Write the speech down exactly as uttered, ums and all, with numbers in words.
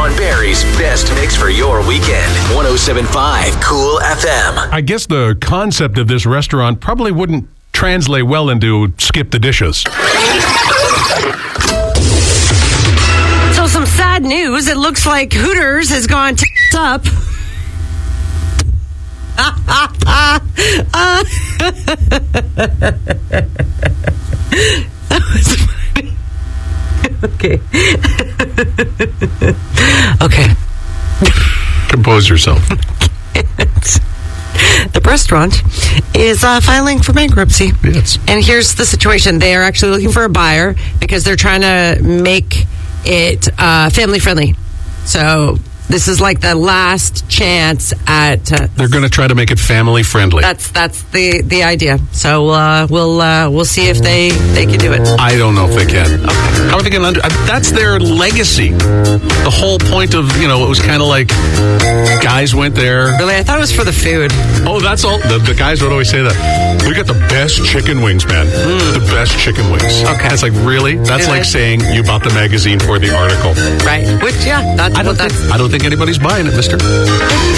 on Barry's best mix for your weekend. one oh seven point five Cool F M. I guess the concept of this restaurant probably wouldn't translate well into skip the dishes. So some sad news. It looks like Hooters has gone t- up. That was funny. Okay. Okay. Compose yourself. The restaurant is uh, filing for bankruptcy. Yes. And here's the situation. They are actually looking for a buyer because they're trying to make it uh, family friendly. So this is like the last chance at... Uh, They're going to try to make it family friendly. That's that's the, the idea. So uh, we'll uh, we'll see if they, they can do it. I don't know if they can. Okay. How are they going to... Under- that's their legacy. The whole point of, you know, it was kind of like guys went there. Really? I thought it was for the food. Oh, that's all. The, the guys would always say that. We got the best chicken wings, man. Mm. The best chicken wings. Okay. That's like, really? That's Yeah. like saying you bought the magazine for the article. Right. Which, yeah. That's, I don't, well, think, that's I don't think anybody's buying it, mister.